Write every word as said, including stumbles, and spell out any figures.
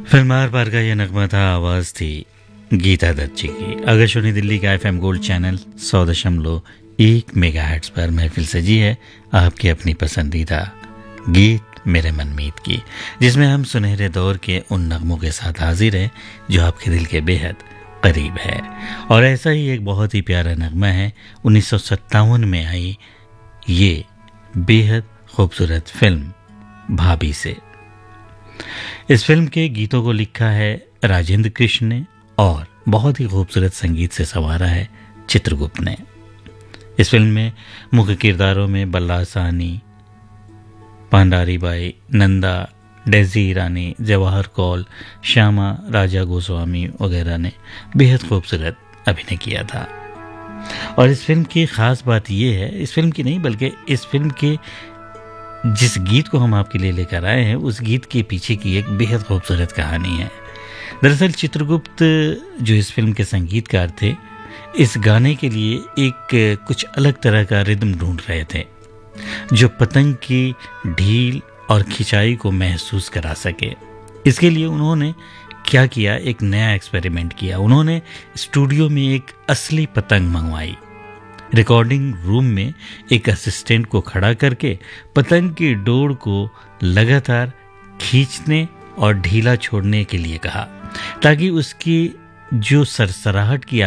Film are पार का यह नगमा था, आवाज थी गीता दत्त जी की। आकाशवाणी दिल्ली का एफ एम गोल्ड चैनल सौ दशमलव एक मेगा हर्ट्ज पर महफिल सजी है आपकी अपनी पसंदीदा गीत मेरे मनमीत की, जिसमें हम सुनहरे दौर के उन नगमों के साथ हाजिर हैं जो आपके दिल के बेहद करीब है। और ऐसा ही एक बहुत ही प्यारा नगमा है उन्नीस सौ सत्तावन में आई ये बेहद खूबसूरत फिल्म भाभी से। इस फिल्म के गीतों को लिखा है राजेंद्र कृष्ण ने और बहुत ही खूबसूरत संगीत से संवारा है चित्रगुप्त ने। इस फिल्म में मुख्य किरदारों में बल्ला साहनी, पांडारी बाई, नंदा, डेजी ईरानी, जवाहर कौल, श्यामा राजा गोस्वामी वगैरह ने बेहद खूबसूरत अभिनय किया था। और इस फिल्म की ख़ास बात यह है, इस फिल्म की नहीं बल्कि इस फिल्म के जिस गीत को हम आपके लिए लेकर आए हैं उस गीत के पीछे की एक बेहद खूबसूरत कहानी है। दरअसल चित्रगुप्त जो इस फिल्म के संगीतकार थे, इस गाने के लिए एक कुछ अलग तरह का रिदम ढूंढ रहे थे जो पतंग की ढील और खिंचाई को महसूस करा सके। इसके लिए उन्होंने क्या किया, एक नया एक्सपेरिमेंट किया। उन्होंने स्टूडियो में एक असली पतंग मंगवाई, रिकॉर्डिंग रूम में एक असिस्टेंट को खड़ा करके पतंग की डोर को लगातार खींचने और ढीला छोड़ने के लिए कहा ताकि उसकी जो सरसराहट की